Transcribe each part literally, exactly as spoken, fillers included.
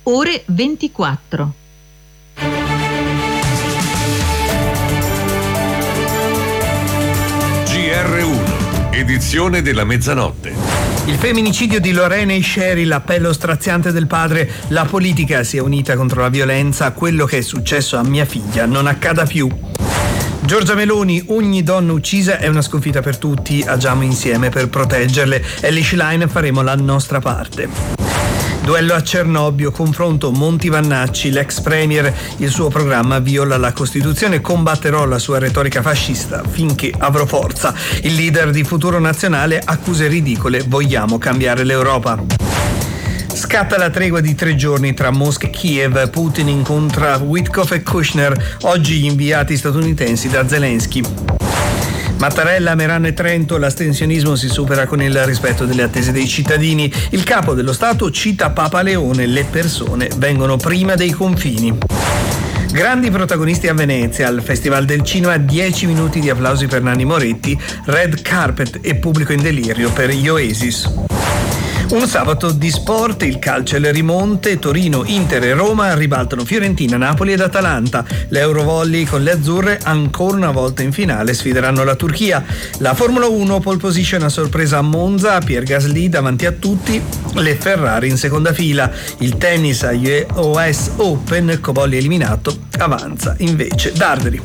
ore ventiquattro. G R uno, edizione della mezzanotte. Il femminicidio di Lorena Isceri, l'appello straziante del padre, la politica si è unita contro la violenza, quello che è successo a mia figlia non accada più. Giorgia Meloni, ogni donna uccisa è una sconfitta per tutti, agiamo insieme per proteggerle. Elly Schlein, faremo la nostra parte. Duello a Cernobbio, confronto Monti Vannacci, l'ex premier, il suo programma viola la Costituzione, combatterò la sua retorica fascista finché avrò forza. Il leader di Futuro Nazionale, accuse ridicole, vogliamo cambiare l'Europa. Scatta la tregua di tre giorni tra Mosca e Kiev, Putin incontra Witkoff e Kushner, oggi gli inviati statunitensi da Zelensky. Mattarella, Merano e Trento, l'astensionismo si supera con il rispetto delle attese dei cittadini. Il capo dello Stato cita Papa Leone, le persone vengono prima dei confini. Grandi protagonisti a Venezia, al Festival del Cinema, dieci minuti di applausi per Nanni Moretti, red carpet e pubblico in delirio per gli Oasis. Un sabato di sport, il calcio e le rimonte, Torino, Inter e Roma ribaltano Fiorentina, Napoli ed Atalanta. L'Eurovolley con le azzurre ancora una volta in finale sfideranno la Turchia. La Formula uno, pole position a sorpresa a Monza, Pierre Gasly davanti a tutti, le Ferrari in seconda fila. Il tennis agli U S Open, Cobolli eliminato, avanza invece Darderi.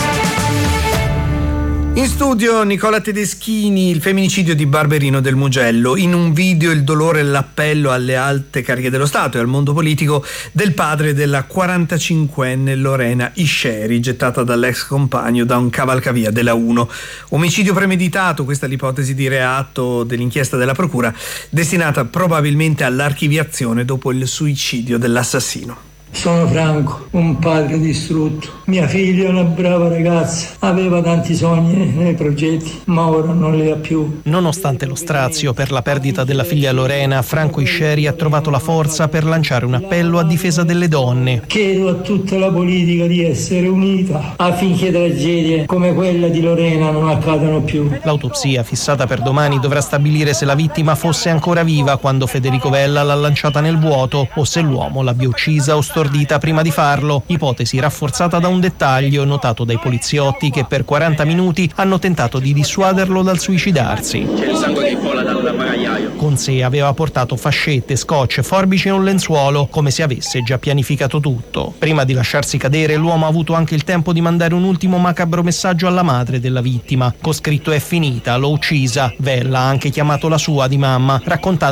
In studio Nicola Tedeschini, il femminicidio di Barberino del Mugello. In un video il dolore e l'appello alle alte cariche dello Stato e al mondo politico del padre della quarantacinquenne Lorena Isceri, gettata dall'ex compagno da un cavalcavia della uno. Omicidio premeditato, questa è l'ipotesi di reato dell'inchiesta della procura, destinata probabilmente all'archiviazione dopo il suicidio dell'assassino. Sono Franco, un padre distrutto. Mia figlia è una brava ragazza, aveva tanti sogni e progetti, ma ora non li ha più. Nonostante lo strazio per la perdita della figlia Lorena, Franco Isceri ha trovato la forza per lanciare un appello a difesa delle donne. Chiedo a tutta la politica di essere unita affinché tragedie come quella di Lorena non accadano più. L'autopsia, fissata per domani, dovrà stabilire se la vittima fosse ancora viva quando Federico Vella l'ha lanciata nel vuoto o se l'uomo l'abbia uccisa o stordita prima di farlo, ipotesi rafforzata da un dettaglio notato dai poliziotti che per quaranta minuti hanno tentato di dissuaderlo dal suicidarsi. C'è il sangue che cola dal bagagliaio. Con sé aveva portato fascette, scotch, forbici e un lenzuolo, come se avesse già pianificato tutto. Prima di lasciarsi cadere, l'uomo ha avuto anche il tempo di mandare un ultimo macabro messaggio alla madre della vittima, con scritto "è finita, l'ho uccisa". Vella ha anche chiamato la sua di mamma, raccontando